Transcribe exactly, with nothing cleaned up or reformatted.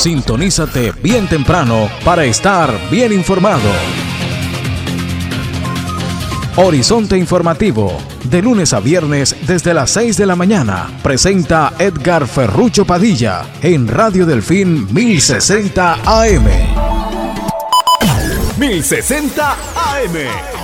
Sintonízate bien temprano para estar bien informado. Horizonte Informativo, de lunes a viernes desde las seis de la mañana, presenta Edgar Ferrucho Padilla en Radio Delfín mil sesenta A M. mil sesenta A M.